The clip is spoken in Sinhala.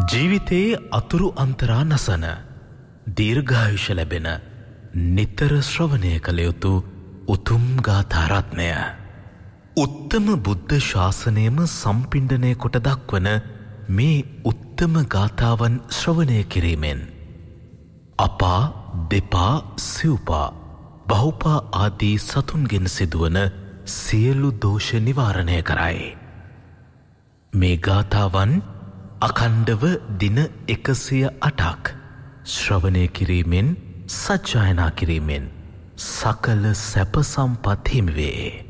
ජීවිතයේ අතුරු අන්තරා නසන දීර්ඝායුෂ ලැබෙන නිතර ශ්‍රවණය කළ යුතු උතුම් ගාථාරත්නය උත්තම බුද්ධ ශාසනයම සම්පිණ්ඩනය කොට දක්වන මේ උත්තම ගාථාවන් ශ්‍රවණය කිරීමෙන් අපා දෙපා සිව්පා බහුපා ආදී සතුන්ගෙන් සිදුවන සියලු දෝෂ නිවාරණය කරයි. මේ ගාථාවන් අඛණ්ඩව දින 108ක් ශ්‍රවණය කිරීමෙන් සජ්ජායනා කිරීමෙන් සකල සැප සම්පත් හිමි වේ.